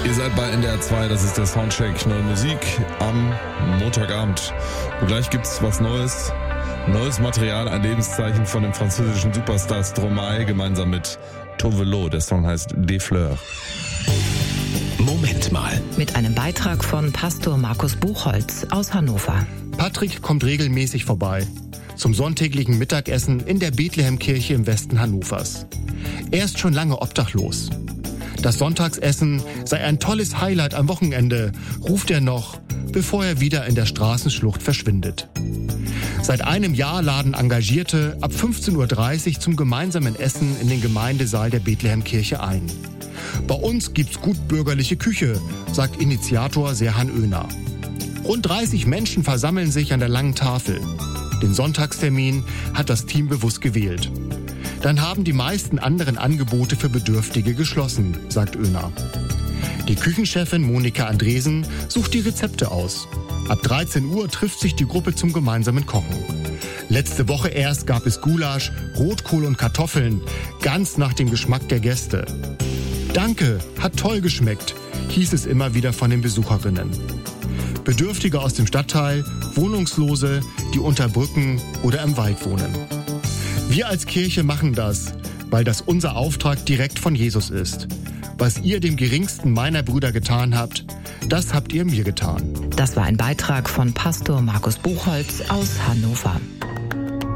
Ihr seid bei NDR 2, das ist der Soundcheck Neue Musik am Montagabend. Und gleich gibt's was Neues. Neues Material, ein Lebenszeichen von dem französischen Superstar Stromae gemeinsam mit Tove Lo. Der Song heißt Des Fleurs. Moment mal. Mit einem Beitrag von Pastor Markus Buchholz aus Hannover. Patrick kommt regelmäßig vorbei. Zum sonntäglichen Mittagessen in der Bethlehemkirche im Westen Hannovers. Er ist schon lange obdachlos. Das Sonntagsessen sei ein tolles Highlight am Wochenende, ruft er noch, bevor er wieder in der Straßenschlucht verschwindet. Seit einem Jahr laden Engagierte ab 15.30 Uhr zum gemeinsamen Essen in den Gemeindesaal der Bethlehemkirche ein. Bei uns gibt's gut bürgerliche Küche, sagt Initiator Serhan Öner. Rund 30 Menschen versammeln sich an der langen Tafel. Den Sonntagstermin hat das Team bewusst gewählt. Dann haben die meisten anderen Angebote für Bedürftige geschlossen, sagt Öner. Die Küchenchefin Monika Andresen sucht die Rezepte aus. Ab 13 Uhr trifft sich die Gruppe zum gemeinsamen Kochen. Letzte Woche erst gab es Gulasch, Rotkohl und Kartoffeln, ganz nach dem Geschmack der Gäste. Danke, hat toll geschmeckt, hieß es immer wieder von den Besucherinnen. Bedürftige aus dem Stadtteil, Wohnungslose, die unter Brücken oder im Wald wohnen. Wir als Kirche machen das, weil das unser Auftrag direkt von Jesus ist. Was ihr dem geringsten meiner Brüder getan habt, das habt ihr mir getan. Das war ein Beitrag von Pastor Markus Buchholz aus Hannover.